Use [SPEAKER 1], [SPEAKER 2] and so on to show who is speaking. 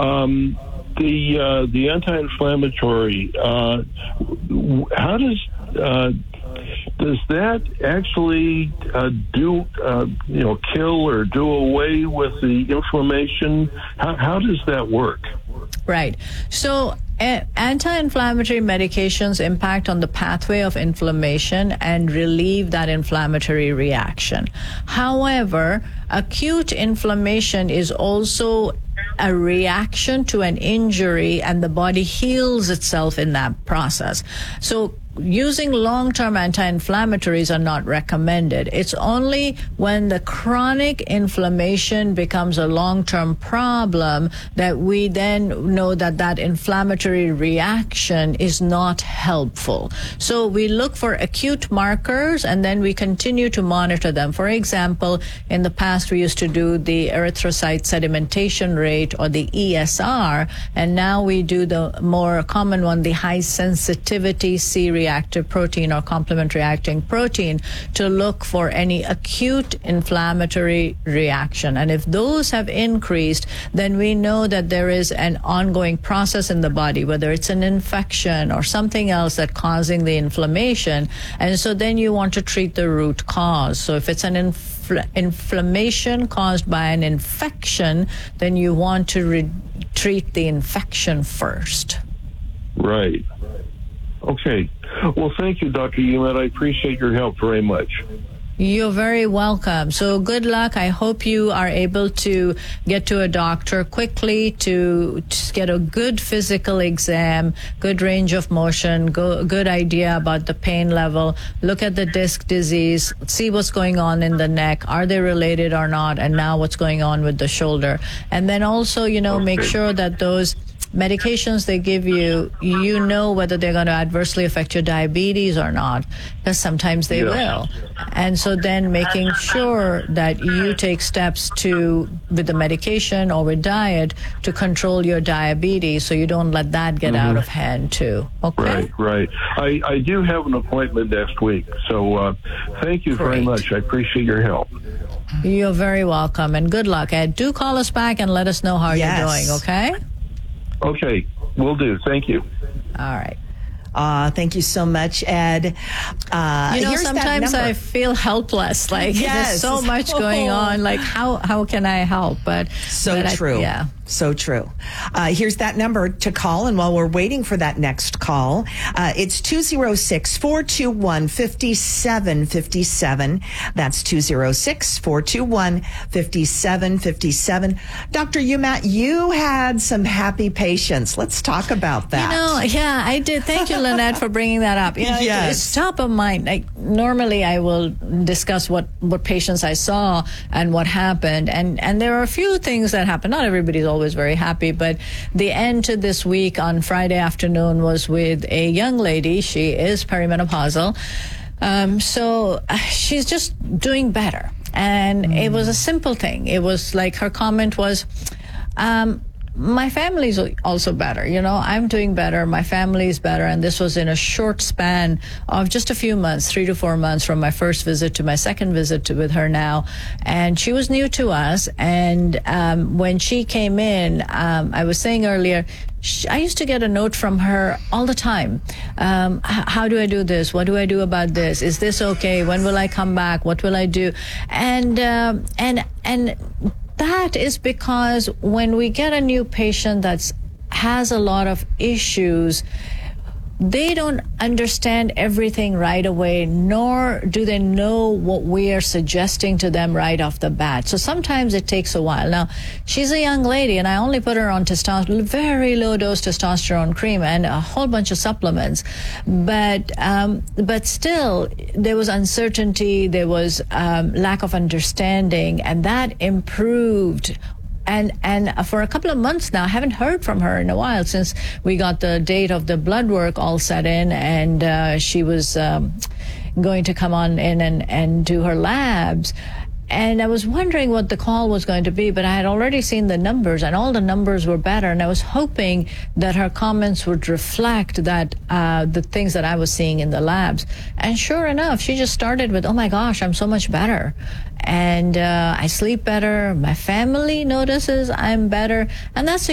[SPEAKER 1] The anti-inflammatory. How does that actually kill or do away with the inflammation? How does that work?
[SPEAKER 2] Right. So anti-inflammatory medications impact on the pathway of inflammation and relieve that inflammatory reaction. However, acute inflammation is also a reaction to an injury, and the body heals itself in that process. So using long-term anti-inflammatories are not recommended. It's only when the chronic inflammation becomes a long-term problem that we then know that that inflammatory reaction is not helpful. So we look for acute markers, and then we continue to monitor them. For example, in the past we used to do the erythrocyte sedimentation rate, or the ESR, and now we do the more common one, the high sensitivity C-reactive protein or complement reacting protein, to look for any acute inflammatory reaction. And if those have increased, then we know that there is an ongoing process in the body, whether it's an infection or something else that's causing the inflammation. And so then you want to treat the root cause. So if it's an inflammation caused by an infection, then you want to treat the infection first.
[SPEAKER 1] Right. Okay. Well, thank you, Dr. Ouimet. I appreciate your help very much.
[SPEAKER 2] You're very welcome. So good luck. I hope you are able to get to a doctor quickly to get a good physical exam, good range of motion, good idea about the pain level, look at the disc disease, see what's going on in the neck, are they related or not, and now what's going on with the shoulder. And then also, make sure that those medications they give you, whether they're going to adversely affect your diabetes or not, because sometimes they will. And so then making sure that you take steps with the medication or with diet, to control your diabetes, so you don't let that get out of hand too. Okay?
[SPEAKER 1] Right. I do have an appointment next week, so thank you very much. I appreciate your help.
[SPEAKER 2] You're very welcome, and good luck, Ed. Do call us back and let us know how you're doing, okay?
[SPEAKER 1] Okay, will do. Thank you.
[SPEAKER 2] All right.
[SPEAKER 3] Thank you so much, Ed.
[SPEAKER 2] Sometimes I feel helpless. Like there's so much going on. Like how can I help? But
[SPEAKER 3] true. So true. Here's that number to call. And while we're waiting for that next call, it's 206-421-5757. That's 206-421-5757. Dr. Ouimet, you had some happy patients. Let's talk about that.
[SPEAKER 2] I did. Thank you, Lynette, for bringing that up. It's top of mind. Like, normally I will discuss what patients I saw and what happened. And there are a few things that happened. Not everybody's always very happy, but the end to this week on Friday afternoon was with a young lady. She is perimenopausal. So she's just doing better. And it was a simple thing. It was like her comment was, my family's also better. I'm doing better. My family's better. And this was in a short span of just a few months, 3 to 4 months, from my first visit to my second visit with her now. And she was new to us. And when she came in, I was saying earlier, I used to get a note from her all the time. How do I do this? What do I do about this? Is this okay? When will I come back? What will I do? And that is because when we get a new patient that has a lot of issues, they don't understand everything right away, nor do they know what we are suggesting to them right off the bat. So sometimes it takes a while. Now, she's a young lady, and I only put her on very low dose testosterone cream and a whole bunch of supplements. But still, there was uncertainty, there was lack of understanding, and that improved. And for a couple of months now, I haven't heard from her in a while, since we got the date of the blood work all set in, and she was going to come on in and do her labs. And I was wondering what the call was going to be, but I had already seen the numbers, and all the numbers were better. And I was hoping that her comments would reflect that the things that I was seeing in the labs. And sure enough, she just started with, oh my gosh, I'm so much better. And I sleep better. My family notices I'm better. And that's a